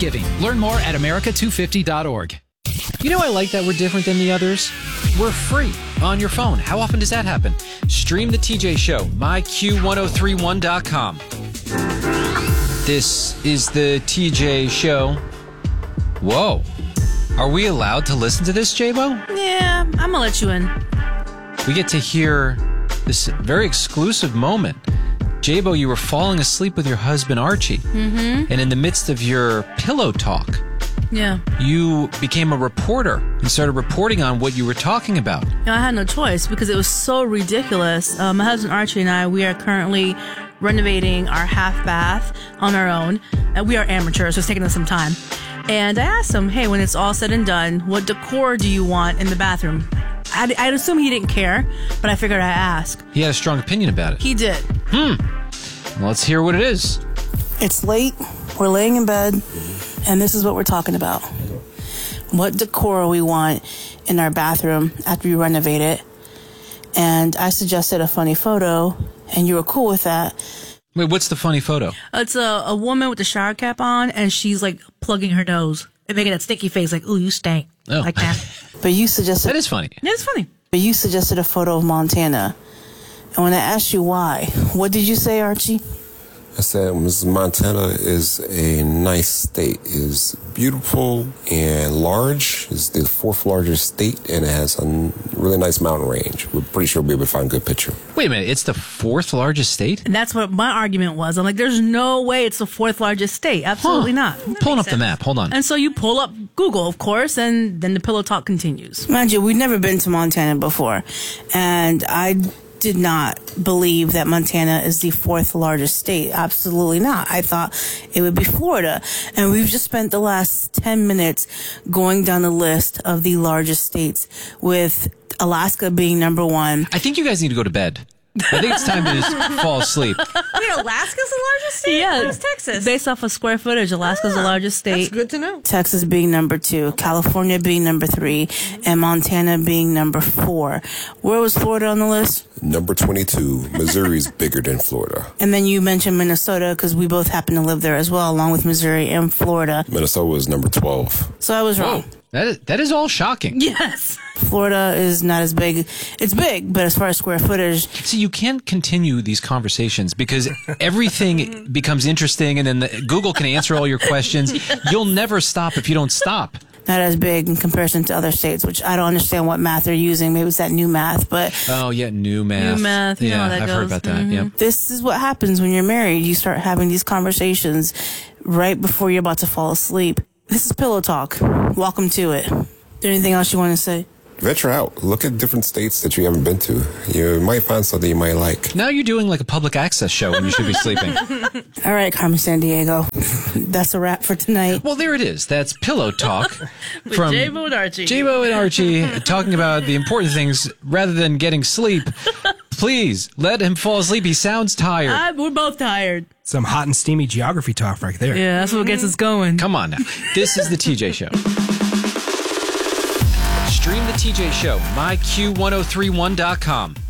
giving. Learn more at America250.org. You know, I like that we're different than the others. We're free on your phone. How often does that happen? Stream the TJ Show, myq1031.com. This is the TJ Show. Whoa. Are we allowed to listen to this, J-Bo? Yeah, I'm going to let you in. We get to hear this very exclusive moment. J-Bo, you were falling asleep with your husband, Archie. Mm-hmm. And in the midst of your pillow talk, you became a reporter and started reporting on what you were talking about. You know, I had no choice because it was so ridiculous. My husband, Archie, and I, we are currently renovating our half bath on our own. We are amateurs, so it's taking us some time. And I asked him, hey, when it's all said and done, what decor do you want in the bathroom? I'd assume he didn't care, but I figured I'd ask. He had a strong opinion about it. He did. Well, let's hear what it is. It's late. We're laying in bed, and this is what we're talking about. What decor we want in our bathroom after we renovate it. And I suggested a funny photo, and you were cool with that. Wait, what's the funny photo? It's a woman with the shower cap on, and she's like plugging her nose and making that stinky face, like, ooh, you stink. Oh. Like that. But you suggested... That is funny. Yeah, it's funny. But you suggested a photo of Montana. And when I asked you why, what did you say, Archie? I said, Montana is a nice state. It's beautiful and large. It's the fourth largest state, and it has a really nice mountain range. We're pretty sure we'll be able to find a good picture. Wait a minute, it's the fourth largest state? And that's what my argument was. I'm like, there's no way it's the fourth largest state. Absolutely not. I'm pulling up the map. Hold on. And so you pull up Google, of course, and then the pillow talk continues. Mind you, we've never been to Montana before. And I did not believe that Montana is the fourth largest state. Absolutely not. I thought it would be Florida. And we've just spent the last 10 minutes going down the list of the largest states, with Alaska being number one. I think you guys need to go to bed. I think it's time to just fall asleep. Wait, Alaska's the largest state? Yeah. Where's Texas? Based off of square footage, Alaska's the largest state. That's good to know. Texas being number 2, California being number 3, and Montana being number 4. Where was Florida on the list? Number 22, Missouri's bigger than Florida. And then you mentioned Minnesota, because we both happen to live there as well, along with Missouri and Florida. Minnesota was number 12. So I was wrong. Whoa. That is all shocking. Yes. Florida is not as big. It's big, but as far as square footage... See, you can't continue these conversations because everything becomes interesting, and then Google can answer all your questions. Yes. You'll never stop if you don't stop. Not as big in comparison to other states, which I don't understand what math they're using. Maybe it's that new math, but... Oh, yeah, new math. New math, you know how that I've goes. heard about that, yeah. This is what happens when you're married. You start having these conversations right before you're about to fall asleep. This is Pillow Talk. Welcome to it. Is there anything else you want to say? Venture out. Look at different states that you haven't been to. You might find something you might like. Now you're doing like a public access show when you should be sleeping. All right, Carmen Sandiego. That's a wrap for tonight. Well, there it is. That's Pillow Talk from J-Bo and Archie. J-Bo and Archie talking about the important things rather than getting sleep. Please, let him fall asleep. He sounds tired. We're both tired. Some hot and steamy geography talk right there. Yeah, that's what gets us going. Come on now. This is the TJ Show. Stream the TJ Show, myq1031.com.